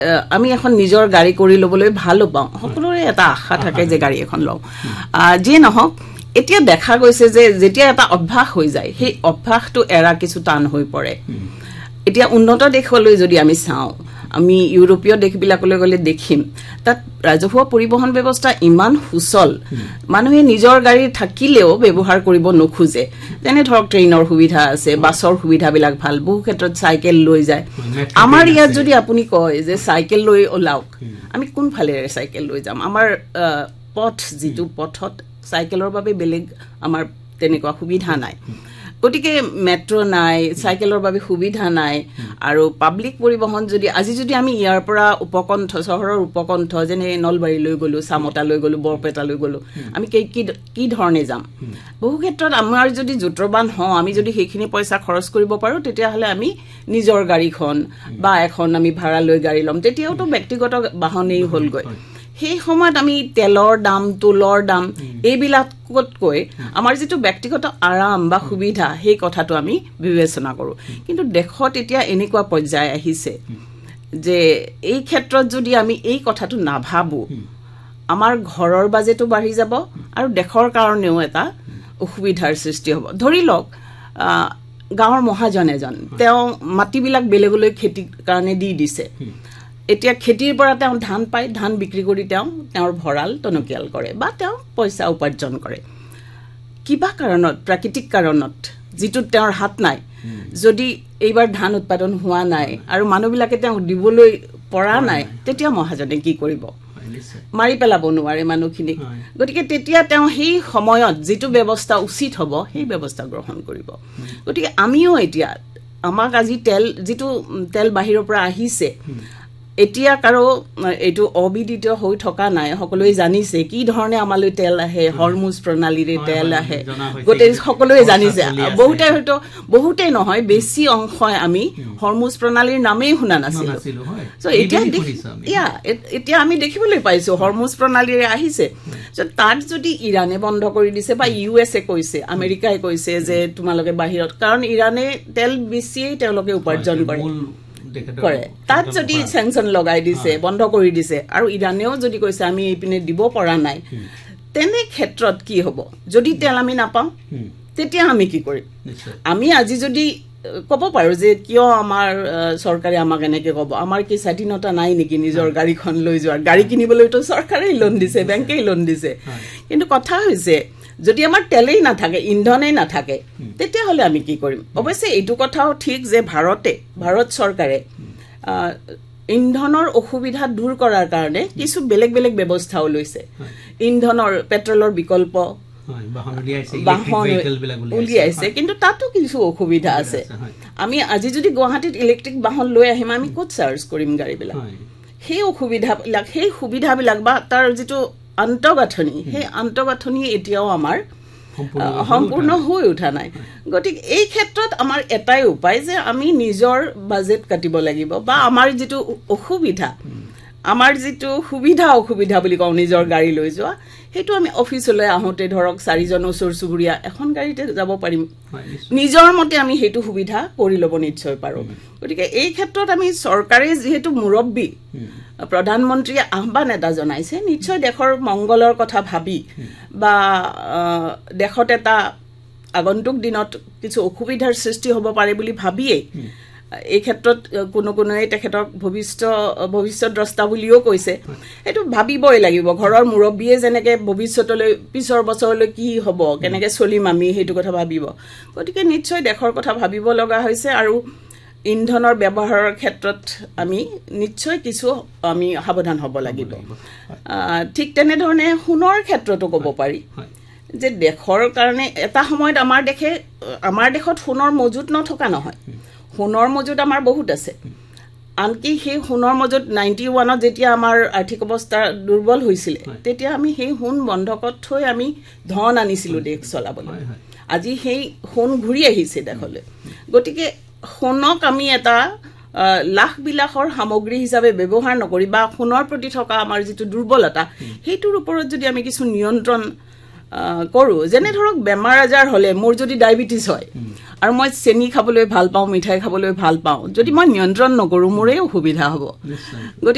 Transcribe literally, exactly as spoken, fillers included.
আমি এখন নিজৰ গাড়ী কৰি ল'বলৈ ভাল পাওঁ সকলোৰে এটা আশা থাকে যে গাড়ী এখন লওঁ যি নহওক এতিয়া দেখা গৈছে যে যেতিয়া এটা অভ্যাস হৈ যায় সেই অভ্যাসটো এৰা কিছু টান হৈ পৰে এতিয়া উন্নত দেশলৈ যদি আমি চাওঁ আমি ইউৰোপীয় দেশবিলাকলৈ গ'লে দেখিম তাত ৰাজহুৱা পৰিবহণ ব্যৱস্থা ইমান সুচল মানুহে নিজৰ গাড়ী থাকিলেও ব্যৱহাৰ কৰিব নোখোজে যেনে ধৰক ট্ৰেইনৰ সুবিধা আছে বাছৰ সুবিধাবিলাক ভাল বহু ক্ষেত্ৰত চাইকেল লৈ যায় আমাৰ ইয়াত যদি আপুনি কয় যে চাইকেল লৈ ওলাওক আমি কোনফালেৰে চাইকেল লৈ যাম আমাৰ পথ যিটো পথত চাইকেলৰ বাবে বেলেগ আমাৰ তেনেকুৱা সুবিধা নাই গতিকে মেট্ৰো নাই চাইকেলৰ বাবে সুবিধা নাই আৰু পাব্লিক পৰিবহণ যদি আজি যদি আমি ইয়াৰ পৰা উপকণ্ঠ চহৰৰ উপকণ্ঠ যেনে নলবাৰী লৈ গ'লো চামতা লৈ গ'লো বৰপেটা লৈ গ'লো আমি কি কি ধৰণে যাম বহু ক্ষেত্ৰত আমাৰ যদি যুত্ৰবান হওঁ আমি যদি সেইখিনি পইচা খৰচ কৰিব পাৰোঁ তেতিয়াহ'লে আমি নিজৰ গাড়ীখন বা এখন আমি ভাড়া লৈ গাড়ী ল'ম তেতিয়াওতো ব্যক্তিগত বাহনেই হ'লগৈ সেই সময়ত আমি তেলৰ দাম তুলৰ দাম এইবিলাকতকৈ আমাৰ যিটো ব্যক্তিগত আৰাম বা সুবিধা সেই কথাটো আমি বিবেচনা কৰোঁ কিন্তু দেশত এতিয়া এনেকুৱা পৰ্যায় আহিছে যে এই ক্ষেত্ৰত যদি আমি এই কথাটো নাভাবোঁ আমাৰ ঘৰৰ বাজেটো বাঢ়ি যাব আৰু দেশৰ কাৰণেও এটা অসুবিধাৰ সৃষ্টি হ'ব ধৰি লওক গাঁৱৰ মহাজন এজন তেওঁ মাটিবিলাক বেলেগলৈ খেতিৰ কাৰণে দি দিছে এতিয়া খেতিৰ পৰা তেওঁ ধান পায় ধান বিক্ৰী কৰি তেওঁ তেওঁৰ ভঁৰাল টনকিয়াল কৰে বা তেওঁ পইচা উপাৰ্জন কৰে কিবা কাৰণত প্ৰাকৃতিক কাৰণত যিটো তেওঁৰ হাত নাই যদি এইবাৰ ধান উৎপাদন হোৱা নাই আৰু মানুহবিলাকে তেওঁ দিবলৈ পৰা নাই তেতিয়া মহাজনে কি কৰিব মাৰি পেলাব নোৱাৰে মানুহখিনিক গতিকে তেতিয়া তেওঁ সেই সময়ত যিটো ব্যৱস্থা উচিত হ'ব সেই ব্যৱস্থা গ্ৰহণ কৰিব গতিকে আমিও এতিয়া আমাক আজি তেল যিটো তেল বাহিৰৰ পৰা আহিছে এতিয়া কাৰো এইটো অবিদিত হৈ থকা নাই সকলোৱে জানিছে কি ধৰণে আমালৈ তেল আহে হৰমুজ প্ৰণালীৰে তেল আহে গোটেই সকলোৱে জানিছে বহুতে হয়তো বহুতে নহয় বেছি অংশই আমি হৰমুজ প্ৰণালীৰ নামেই শুনা নাছিলোঁ চ' এতিয়া ইয়া এতিয়া আমি দেখিবলৈ পাইছোঁ হৰমুজ প্ৰণালীৰে আহিছে চ' তাত যদি ইৰাণে বন্ধ কৰি দিছে বা ইউ এছ এ কৈছে আমেৰিকাই কৈছে যে তোমালোকে বাহিৰত কাৰণ ইৰাণে তেল বেছিয়েই তেওঁলোকে উপাৰ্জন কৰে কৰে তাত যদি চেংচন লগাই দিছে বন্ধ কৰি দিছে আৰু ইৰাণেও যদি কৈছে আমি এইপিনে দিব পৰা নাই তেনে ক্ষেত্ৰত কি হ'ব যদি তেল আমি নাপাওঁ তেতিয়া আমি কি কৰিম আমি আজি যদি ক'ব পাৰোঁ যে কিয় আমাৰ চৰকাৰে আমাক এনেকৈ ক'ব আমাৰ কি স্বাধীনতা নাই নেকি নিজৰ গাড়ীখন লৈ যোৱাৰ গাড়ী কিনিবলৈতো চৰকাৰেই লোন দিছে বেংকেই লোন দিছে কিন্তু কথা হৈছে যদি আমাৰ তেলেই নাথাকে ইন্ধনেই নাথাকে তেতিয়াহ'লে আমি কি কৰিম অৱশ্যে এইটো কথাও ঠিক যে ভাৰতে ভাৰত চৰকাৰে ইন্ধনৰ অসুবিধা দূৰ কৰাৰ কাৰণে কিছু বেলেগ বেলেগ ব্যৱস্থাও লৈছে ইন্ধনৰ পেট্ৰলৰ বিকল্প বাহন উলিয়াইছে কিন্তু তাতো কিছু অসুবিধা আছে আমি আজি যদি গুৱাহাটীত ইলেক্ট্ৰিক বাহন লৈ আহিম আমি ক'ত চাৰ্জ কৰিম গাড়ীবিলাক সেই অসুবিধাবিলাক সেই সুবিধাবিলাক বা তাৰ যিটো আন্তঃগাঁথনি সেই আন্তঃগাঁথনি এতিয়াও আমাৰ সম্পূৰ্ণ হৈ উঠা নাই গতিকে এই ক্ষেত্ৰত আমাৰ এটাই উপায় যে আমি নিজৰ বাজেট কাটিব লাগিব বা আমাৰ যিটো অসুবিধা আমাৰ যিটো সুবিধা অসুবিধা বুলি কওঁ নিজৰ গাড়ী লৈ যোৱা সেইটো আমি অফিচলৈ আহোঁতে ধৰক চাৰিজন ওচৰ চুবুৰীয়া এখন গাড়ীতে যাব পাৰিম নিজৰ মতে আমি সেইটো সুবিধা কৰি ল'ব নিশ্চয় পাৰোঁ গতিকে এই ক্ষেত্ৰত আমি চৰকাৰে যিহেতু মুৰব্বী প্ৰধানমন্ত্ৰীয়ে আহ্বান এটা জনাইছে নিশ্চয় দেশৰ মংগলৰ কথা ভাবি বা দেশত এটা আগন্তুক দিনত কিছু অসুবিধাৰ সৃষ্টি হ'ব পাৰে বুলি ভাবিয়েই এই ক্ষেত্ৰত কোনো কোনোৱে তেখেতক ভৱিষ্যত ভৱিষ্যত দ্ৰষ্টা বুলিও কৈছে এইটো ভাবিবই লাগিব ঘৰৰ মুৰব্বীয়ে যেনেকৈ ভৱিষ্যতলৈ পিছৰ বছৰলৈ কি হ'ব কেনেকৈ চলিম আমি সেইটো কথা ভাবিব গতিকে নিশ্চয় দেশৰ কথা ভাবিব লগা হৈছে আৰু ইন্ধনৰ ব্যৱহাৰৰ ক্ষেত্ৰত আমি নিশ্চয় কিছু আমি সাৱধান হ'ব লাগিব ঠিক তেনেধৰণে সোণৰ ক্ষেত্ৰতো ক'ব পাৰি যে দেশৰ কাৰণে এটা সময়ত আমাৰ দেশে আমাৰ দেশত সোণৰ মজুত নথকা নহয় সোণৰ মজুত আমাৰ বহুত আছে আনকি সেই সোণৰ মজুত নাইণ্টি ওৱানত যেতিয়া আমাৰ আৰ্থিক অৱস্থা দুৰ্বল হৈছিলে তেতিয়া আমি সেই সোণ বন্ধকত থৈ আমি ধন আনিছিলোঁ দেশ চলাবলৈ আজি সেই সোণ ঘূৰি আহিছে দেশলৈ গতিকে সোণক আমি এটা লাখ বিলাসৰ সামগ্ৰী হিচাপে ব্যৱহাৰ নকৰি বা সোণৰ প্ৰতি থকা আমাৰ যিটো দুৰ্বলতা সেইটোৰ ওপৰত যদি আমি কিছু নিয়ন্ত্ৰণ কৰোঁ যেনে ধৰক বেমাৰ আজাৰ হ'লে মোৰ যদি ডায়েবেটিছ হয় আৰু মই চেনি খাবলৈ ভাল পাওঁ মিঠাই খাবলৈ ভাল পাওঁ যদি মই নিয়ন্ত্ৰণ নকৰোঁ মোৰেই অসুবিধা হ'ব গতিকে